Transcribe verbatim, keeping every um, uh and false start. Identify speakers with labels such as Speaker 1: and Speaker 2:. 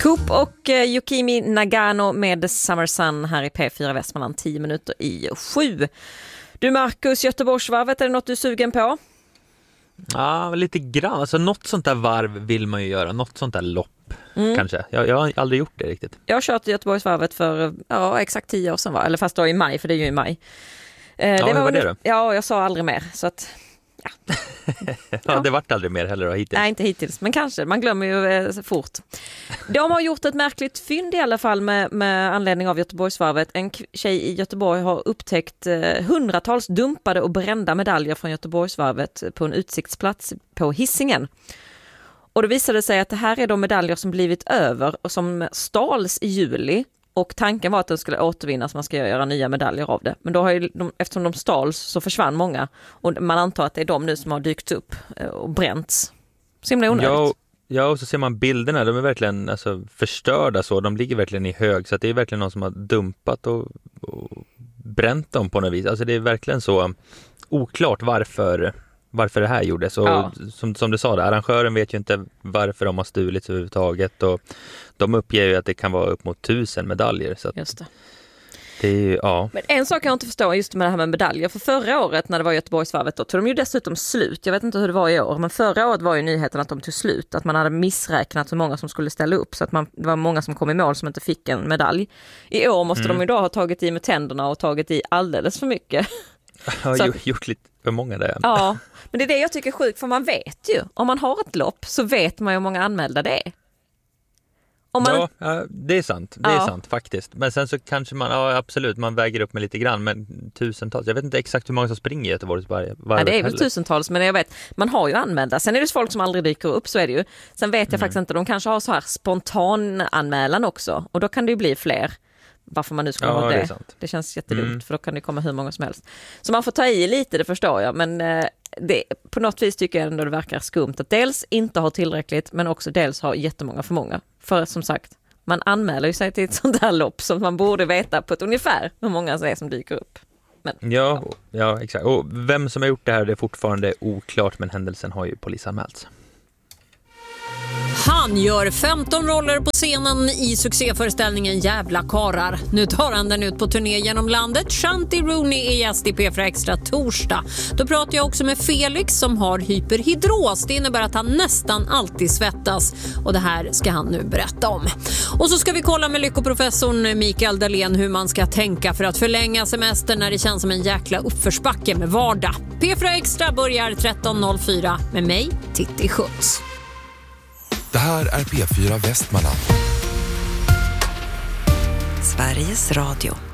Speaker 1: Coop och eh, Yukimi Nagano med Summer Sun här i P fyra Västmanland, tio minuter i sju. Du Marcus, Göteborgsvarvet, är det något du är sugen på?
Speaker 2: Ja, lite grann. Alltså, något sånt där varv vill man ju göra. Något sånt där lopp, mm. kanske. Jag, jag har aldrig gjort det riktigt.
Speaker 1: Jag har kört Göteborgsvarvet för ja, exakt tio år sedan, va? Eller fast då i maj, för det är ju i maj. Eh,
Speaker 2: ja,
Speaker 1: det var
Speaker 2: var det då?
Speaker 1: Ja, jag sa aldrig mer, så att... Ja.
Speaker 2: ja, ja, det vart aldrig mer heller då, hittills.
Speaker 1: Nej, inte hittills, men kanske. Man glömmer ju eh, fort. De har gjort ett märkligt fynd i alla fall med, med anledning av Göteborgsvarvet. En tjej i Göteborg har upptäckt eh, hundratals dumpade och brända medaljer från Göteborgsvarvet på en utsiktsplats på Hisingen. Och då visade det sig att det här är de medaljer som blivit över och som stals i juli. Och tanken var att den skulle återvinnas, man ska göra nya medaljer av det. Men då har ju de, eftersom de stals så försvann många. Och man antar att det är de nu som har dykt upp och bränts. Så himla onödigt.
Speaker 2: Ja, ja, och så ser man bilderna, de är verkligen alltså, förstörda så. De ligger verkligen i hög, så att det är verkligen någon som har dumpat och, och bränt dem på något vis. Alltså det är verkligen så oklart varför... varför det här gjordes. Och ja. som, som du sa, där, arrangören vet ju inte varför de har stulit överhuvudtaget. Och de uppger ju att det kan vara upp mot tusen medaljer. Så att
Speaker 1: just det.
Speaker 2: Det är ju, ja.
Speaker 1: Men en sak jag inte förstår just med det här med medaljer. För förra året när det var Göteborgsvarvet, då tog de ju dessutom slut. Jag vet inte hur det var i år. Men förra året var ju nyheten att de tog slut. Att man hade missräknat hur många som skulle ställa upp. Så att man, det var många som kom i mål som inte fick en medalj. I år måste mm. de ju då ha tagit i med tänderna och tagit i alldeles för mycket.
Speaker 2: Ja,
Speaker 1: så,
Speaker 2: gjort lite för många där.
Speaker 1: Ja, men det är det jag tycker är sjukt, för man vet ju. Om man har ett lopp så vet man ju hur många anmälda det är. Om man...
Speaker 2: Ja, det är sant. Det
Speaker 1: ja.
Speaker 2: är sant faktiskt. Men sen så kanske man, ja absolut, man väger upp med lite grann, men tusentals. Jag vet inte exakt hur många som springer i Göteborgs varje. Ja,
Speaker 1: det är väl heller. tusentals, men jag vet, man har ju anmälda. Sen är det folk som aldrig dyker upp, så är det ju. Sen vet jag mm. faktiskt inte, de kanske har så här spontan anmälan också. Och då kan det ju bli fler. Varför man nu ska
Speaker 2: ja,
Speaker 1: ha det.
Speaker 2: Det,
Speaker 1: det känns jättedumt,
Speaker 2: mm.
Speaker 1: för då kan det komma hur många som helst. Så man får ta i lite, det förstår jag. Men eh, det, på något vis tycker jag ändå det verkar skumt att dels inte ha tillräckligt, men också dels ha jättemånga för många. För som sagt, man anmäler ju sig till ett sånt här lopp som man borde veta på ett ungefär hur många det är som dyker upp. Men,
Speaker 2: ja, ja. ja, exakt. Och vem som har gjort det här, det är fortfarande oklart, men händelsen har ju polisanmälts.
Speaker 3: Han gör femton roller på scenen i succéföreställningen Jävla karar. Nu tar han den ut på turné genom landet. Shanti Rooney är gäst i P fyra Extra torsdag. Då pratar jag också med Felix som har hyperhidros. Det innebär att han nästan alltid svettas. Och det här ska han nu berätta om. Och så ska vi kolla med lyckoprofessorn Mikael Dahlén hur man ska tänka för att förlänga semestern när det känns som en jäkla uppförsbacke med vardag. P fyra Extra börjar tretton noll fyra med mig, Titti Schutz.
Speaker 4: Det här är P fyra Västmanland.
Speaker 5: Sveriges Radio.